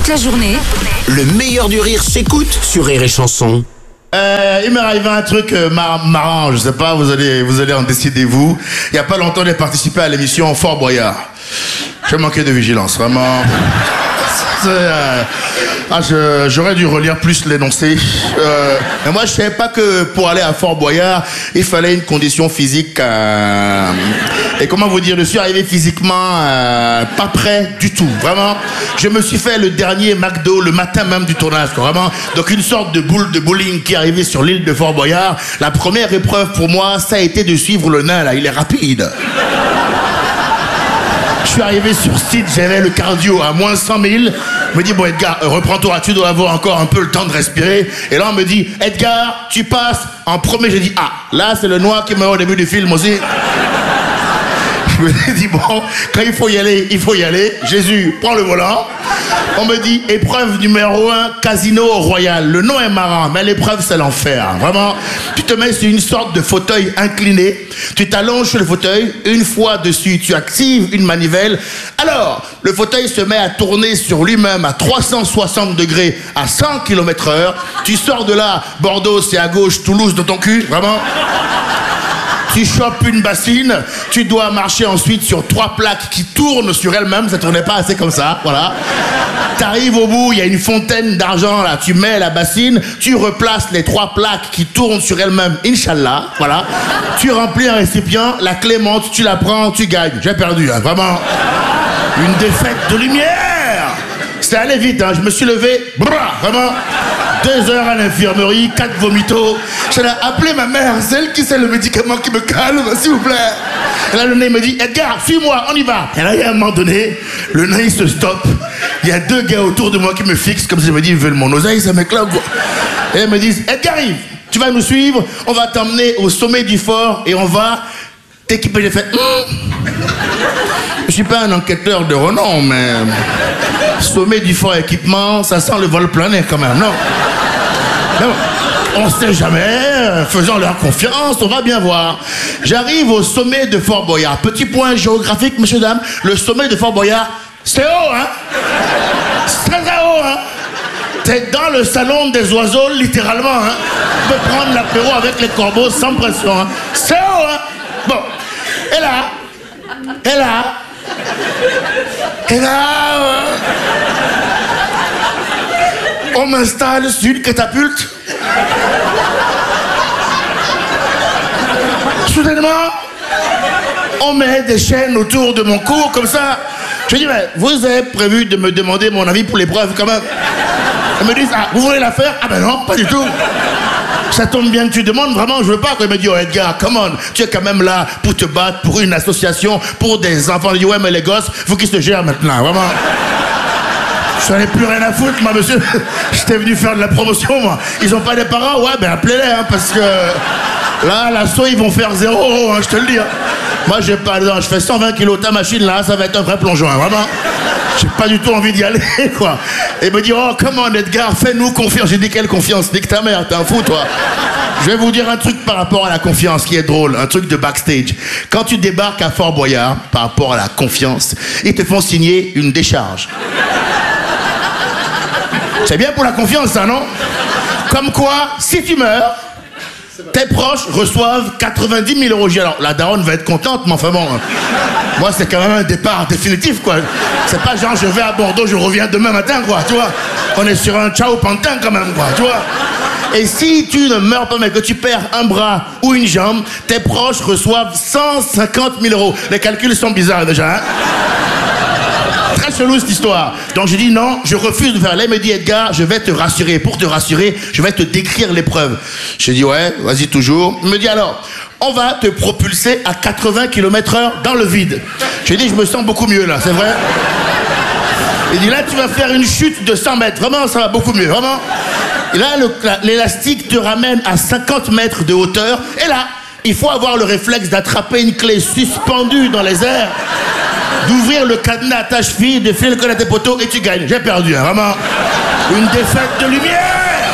Toute la journée, Le meilleur du rire s'écoute sur Rire et Chanson. Il m'est arrivé un truc marrant, je sais pas, vous allez en décider vous. Il y a pas longtemps, j'ai participé à l'émission Fort Boyard. J'ai manqué de vigilance, vraiment. J'aurais dû relire plus l'énoncé. Mais moi, je savais pas que pour aller à Fort Boyard, il fallait une condition physique. Et comment vous dire, je suis arrivé physiquement pas prêt du tout. Vraiment, je me suis fait le dernier McDo le matin même du tournage. Quoi, vraiment, donc une sorte de boule de bowling qui est arrivée sur l'île de Fort Boyard. La première épreuve pour moi, ça a été de suivre le nain là. Il est rapide. Je suis arrivé sur site, j'avais le cardio à moins 100 000. Je me dis, bon Edgar, reprends-toi, tu dois avoir encore un peu le temps de respirer. Et là on me dit, Edgar, tu passes en premier. J'ai dit, ah, là c'est le noir qui meurt au début du film aussi. Je me suis dit, bon, quand il faut y aller, il faut y aller. Jésus, prends le volant. On me dit, épreuve numéro 1, Casino Royal. Le nom est marrant, mais l'épreuve, c'est l'enfer. Vraiment, tu te mets sur une sorte de fauteuil incliné. Tu t'allonges sur le fauteuil. Une fois dessus, tu actives une manivelle. Alors, le fauteuil se met à tourner sur lui-même à 360 degrés à 100 km/h. Tu sors de là, Bordeaux, c'est à gauche, Toulouse dans ton cul. Vraiment. Tu chopes une bassine, tu dois marcher ensuite sur 3 plaques qui tournent sur elles-mêmes, ça tournait pas assez comme ça, voilà. T'arrives au bout, il y a une fontaine d'argent là, tu mets la bassine, tu replaces les 3 plaques qui tournent sur elles-mêmes, Inch'Allah, voilà. Tu remplis un récipient, la clé monte, tu la prends, tu gagnes. J'ai perdu, hein, vraiment. Une défaite de lumière. C'était allé vite, hein, je me suis levé, brrr, vraiment. 2 heures à l'infirmerie, 4 vomitos. J'ai appelé ma mère, c'est elle qui sait le médicament qui me calme, s'il vous plaît. Et là, le nain me dit, Edgar, suis-moi, on y va. Et là, il y a un moment donné, le nain, il se stoppe. Il y a 2 gars autour de moi qui me fixent, comme si je me dis, ils veulent mon oseille, ça m'éclate, quoi. Et ils me disent, Edgar, arrive, tu vas nous suivre, on va t'emmener au sommet du fort et on va t'équiper. J'ai fait, Je suis pas un enquêteur de renom, mais sommet du fort équipement, ça sent le vol plané quand même, non? Non, on sait jamais, faisons leur confiance, on va bien voir. J'arrive au sommet de Fort Boyard. Petit point géographique, messieurs, dames, le sommet de Fort Boyard, c'est haut, hein? C'est très très haut, hein? T'es dans le salon des oiseaux, littéralement, hein? Tu peux prendre l'apéro avec les corbeaux sans pression, hein? C'est haut, hein? Bon, et là, on m'installe sur une catapulte. Soudainement, on met des chaînes autour de mon cou, comme ça. Je dis, mais vous avez prévu de me demander mon avis pour l'épreuve, quand même. Ils me disent, ah, vous voulez la faire? Ah ben non, pas du tout. Ça tombe bien que tu demandes, vraiment, je veux pas. Quand il me dit, oh Edgar, come on, tu es quand même là pour te battre pour une association, pour des enfants. Je dis, ouais, mais les gosses, faut qu'ils se gèrent maintenant, vraiment. Je n'en ai plus rien à foutre, moi, monsieur. J'étais venu faire de la promotion, moi. Ils ont pas des parents? Ouais, ben appelez-les, hein, parce que là, l'assaut, ils vont faire 0 €, hein, je te le dis. Hein. Moi, j'ai pas, je fais 120 kilos, ta machine, là, ça va être un vrai plongeon, hein, vraiment. J'ai pas du tout envie d'y aller, quoi. Et il me dit, oh, comment, Edgar, fais-nous confiance. J'ai dit, quelle confiance? Nique ta mère, t'es un fou, toi. Je vais vous dire un truc par rapport à la confiance qui est drôle, un truc de backstage. Quand tu débarques à Fort Boyard, par rapport à la confiance, ils te font signer une décharge. C'est bien pour la confiance, ça, non? Comme quoi, si tu meurs, tes proches reçoivent 90 000 €. Alors, la daronne va être contente, mais enfin bon... Moi, c'est quand même un départ définitif, quoi. C'est pas genre, je vais à Bordeaux, je reviens demain matin, quoi, tu vois. On est sur un ciao pantin, quand même, quoi, tu vois. Et si tu ne meurs pas, mais que tu perds un bras ou une jambe, tes proches reçoivent 150 000 €. Les calculs sont bizarres, déjà, hein. Très chelou cette histoire. Donc je dis non, je refuse de faire. Là il me dit, Edgar, je vais te rassurer. Pour te rassurer, je vais te décrire l'épreuve. Je dis ouais, vas-y toujours. Il me dit alors, on va te propulser à 80 km/h dans le vide. Je dis, je me sens beaucoup mieux là, c'est vrai. Il dit là tu vas faire une chute de 100 mètres. Vraiment, ça va beaucoup mieux, vraiment. Et là l'élastique te ramène à 50 mètres de hauteur. Et là, il faut avoir le réflexe d'attraper une clé suspendue dans les airs, d'ouvrir le cadenas à ta cheville, de filer le col à tes poteaux et tu gagnes. J'ai perdu, hein, vraiment. Une défaite de lumière.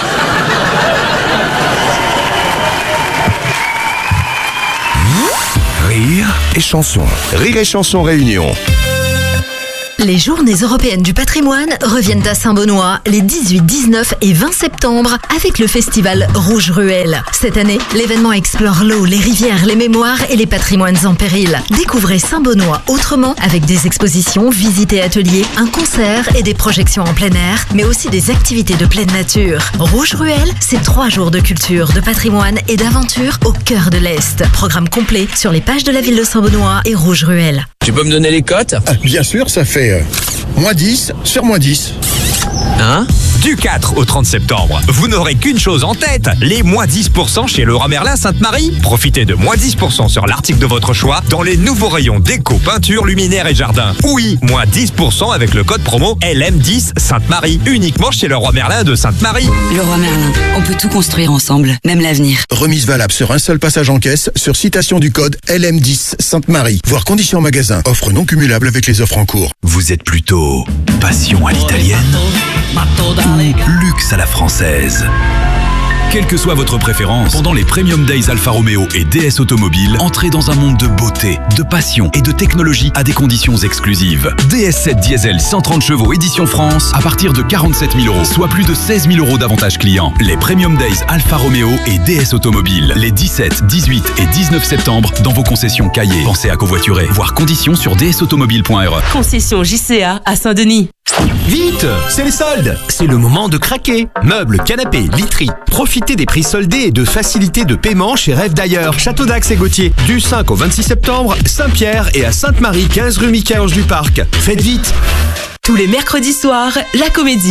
Rire et chanson. Rire et chanson réunion. Les Journées européennes du patrimoine reviennent à Saint-Benoît les 18, 19 et 20 septembre avec le festival Rouge Ruelle. Cette année, l'événement explore l'eau, les rivières, les mémoires et les patrimoines en péril. Découvrez Saint-Benoît autrement avec des expositions, visites et ateliers, un concert et des projections en plein air, mais aussi des activités de pleine nature. Rouge Ruelle, c'est 3 jours de culture, de patrimoine et d'aventure au cœur de l'Est. Programme complet sur les pages de la ville de Saint-Benoît et Rouge Ruelle. Tu peux me donner les cotes? Bien sûr, ça fait -10 sur -10. Hein? Du 4 au 30 septembre, vous n'aurez qu'une chose en tête, les -10% chez Leroy Merlin Sainte-Marie. Profitez de -10% sur l'article de votre choix dans les nouveaux rayons déco, peinture, luminaire et jardin. Oui, -10% avec le code promo LM10 Sainte-Marie, uniquement chez Leroy Merlin de Sainte-Marie. Leroy Merlin, on peut tout construire ensemble, même l'avenir. Remise valable sur un seul passage en caisse sur citation du code LM10 Sainte-Marie. Voir conditions magasin. Offre non cumulable avec les offres en cours. Vous êtes plutôt passion à l'italienne ou luxe à la française? Quelle que soit votre préférence, pendant les Premium Days Alfa Romeo et DS Automobile, entrez dans un monde de beauté, de passion et de technologie à des conditions exclusives. DS7 Diesel 130 chevaux édition France à partir de 47 000 €, soit plus de 16 000 € d'avantages clients. Les Premium Days Alfa Romeo et DS Automobile, les 17, 18 et 19 septembre dans vos concessions Cahiers. Pensez à covoiturer. Voir conditions sur dsautomobile.re. Concession JCA à Saint-Denis. Vite, c'est les soldes. C'est le moment de craquer. Meubles, canapés, literie. Profitez des prix soldés et de facilités de paiement chez Rêve d'ailleurs. Château d'Axe et Gauthier. Du 5 au 26 septembre, Saint-Pierre et à Sainte-Marie, 15 rue Michel-Ange du Parc. Faites vite. Tous les mercredis soirs, la comédie.